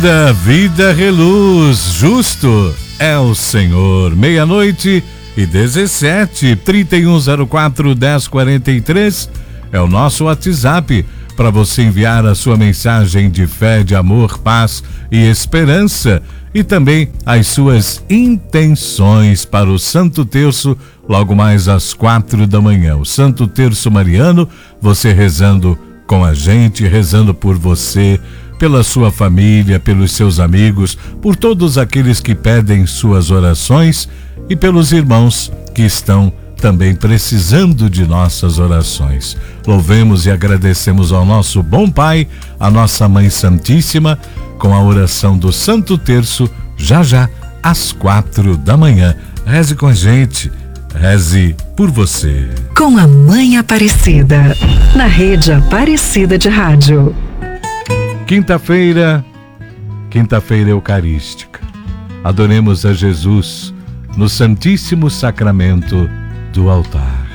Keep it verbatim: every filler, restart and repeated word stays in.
Da vida reluz, justo é o Senhor. Meia-noite e dezessete, trinta e um zero quatro, dez quarenta e três é o nosso WhatsApp para você enviar a sua mensagem de fé, de amor, paz e esperança e também as suas intenções para o Santo Terço logo mais às quatro da manhã. O Santo Terço Mariano, você rezando com a gente, rezando por você, pela sua família, pelos seus amigos, por todos aqueles que pedem suas orações e pelos irmãos que estão também precisando de nossas orações. Louvemos e agradecemos ao nosso bom Pai, a nossa Mãe Santíssima, com a oração do Santo Terço, já já, às quatro da manhã. Reze com a gente, reze por você. Com a Mãe Aparecida, na Rede Aparecida de Rádio. Quinta-feira, quinta-feira eucarística. Adoremos a Jesus no Santíssimo Sacramento do altar.